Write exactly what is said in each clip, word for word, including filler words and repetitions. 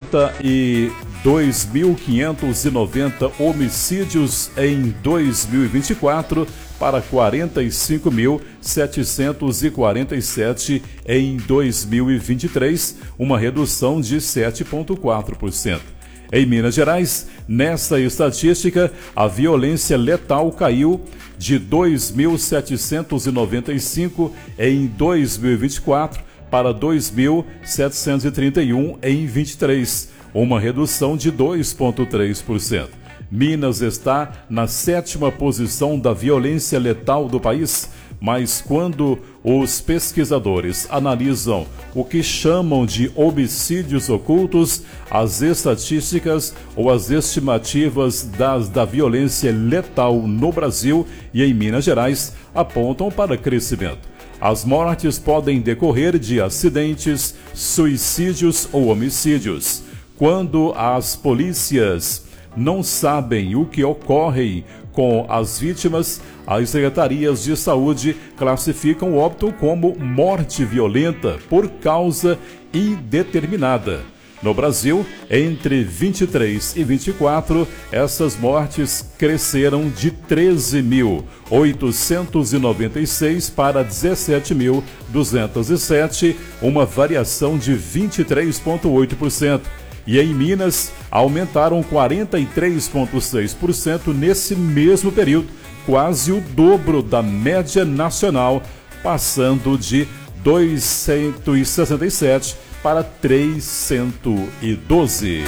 quarenta e dois mil quinhentos e noventa homicídios em dois mil e vinte e quatro para quarenta e cinco mil setecentos e quarenta e sete em dois mil e vinte e três, uma redução de sete vírgula quatro por cento. Em Minas Gerais, nessa estatística, a violência letal caiu de dois mil setecentos e noventa e cinco em dois mil e vinte e quatro para dois mil setecentos e trinta e um em vinte e três, uma redução de dois vírgula três por cento. Minas está na sétima posição da violência letal do país, mas quando os pesquisadores analisam o que chamam de homicídios ocultos, as estatísticas ou as estimativas das, da violência letal no Brasil e em Minas Gerais apontam para crescimento. As mortes podem decorrer de acidentes, suicídios ou homicídios. Quando as polícias não sabem o que ocorre com as vítimas, as secretarias de saúde classificam o óbito como morte violenta por causa indeterminada. No Brasil, entre vinte e três e vinte e quatro, essas mortes cresceram de treze mil oitocentos e noventa e seis para dezessete mil duzentos e sete, uma variação de vinte e três vírgula oito por cento. E em Minas, aumentaram quarenta e três vírgula seis por cento nesse mesmo período, quase o dobro da média nacional, passando de duzentos e sessenta e sete para trezentos e doze.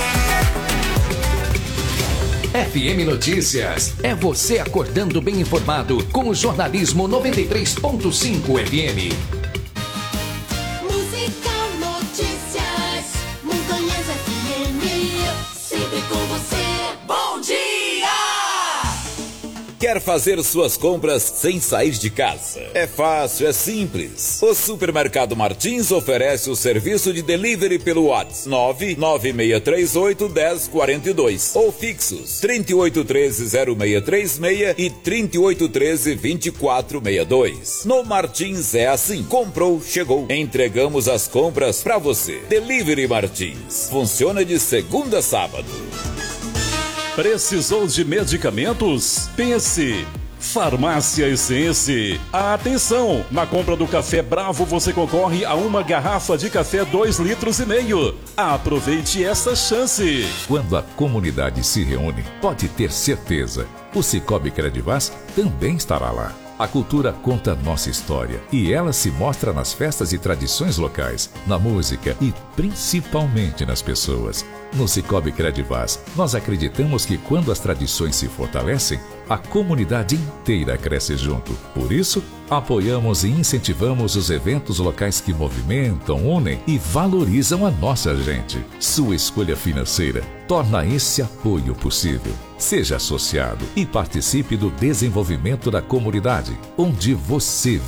F M Notícias, é você acordando bem informado com o jornalismo noventa e três ponto cinco F M. Quer fazer suas compras sem sair de casa? É fácil, é simples. O Supermercado Martins oferece o serviço de delivery pelo WhatsApp nove nove seis três oito um zero quatro dois ou fixos trinta e oito treze zero seis três seis e trinta e oito treze vinte e quatro sessenta e dois. No Martins é assim. Comprou, chegou. Entregamos as compras para você. Delivery Martins. Funciona de segunda a sábado. Precisou de medicamentos? Pense! Farmácia Essence. Atenção! Na compra do Café Bravo você concorre a uma garrafa de café dois litros e meio. Aproveite essa chance! Quando a comunidade se reúne, pode ter certeza, o Cicobi Credivaz também estará lá. A cultura conta nossa história e ela se mostra nas festas e tradições locais, na música e principalmente nas pessoas. No Cicobi Credivaz, nós acreditamos que quando as tradições se fortalecem, a comunidade inteira cresce junto. Por isso, apoiamos e incentivamos os eventos locais que movimentam, unem e valorizam a nossa gente. Sua escolha financeira torna esse apoio possível. Seja associado e participe do desenvolvimento da comunidade, onde você